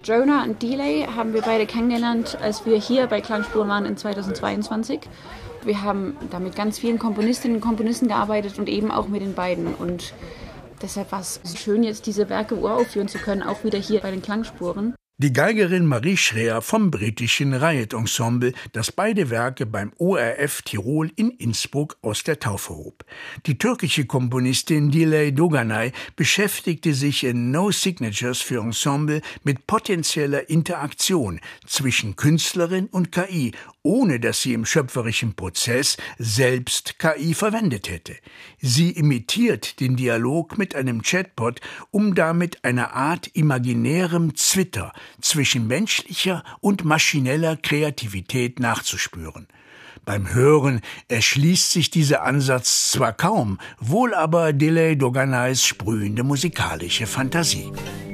Jonah und Delay haben wir beide kennengelernt, als wir hier bei Klangspuren waren in 2022. Wir haben da mit ganz vielen Komponistinnen und Komponisten gearbeitet und eben auch mit den beiden. Und deshalb war es schön, jetzt diese Werke uraufführen zu können, auch wieder hier bei den Klangspuren. Die Geigerin Marie Schreer vom britischen Riot Ensemble, das beide Werke beim ORF Tirol in Innsbruck aus der Taufe hob. Die türkische Komponistin Dilay Doganay beschäftigte sich in No Signatures für Ensemble mit potenzieller Interaktion zwischen Künstlerin und KI, ohne dass sie im schöpferischen Prozess selbst KI verwendet hätte. Sie imitiert den Dialog mit einem Chatbot, um damit eine Art imaginärem Zwitter zwischen menschlicher und maschineller Kreativität nachzuspüren. Beim Hören erschließt sich dieser Ansatz zwar kaum, wohl aber Dilay Doganays sprühende musikalische Fantasie.